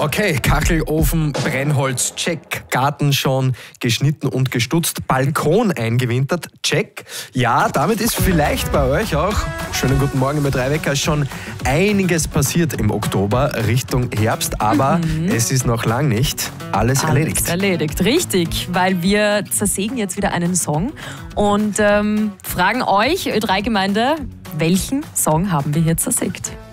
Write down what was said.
Okay, Kachelofen, Brennholz, check. Garten schon geschnitten und gestutzt. Balkon eingewintert, check. Ja, damit ist vielleicht bei euch auch, schönen guten Morgen mit 3 Wecker, schon einiges passiert im Oktober Richtung Herbst. Aber es ist noch lang nicht alles erledigt. Erledigt, richtig. Weil wir zersägen jetzt wieder einen Song und fragen euch, Ö3-Gemeinde, welchen Song haben wir hier zersägt?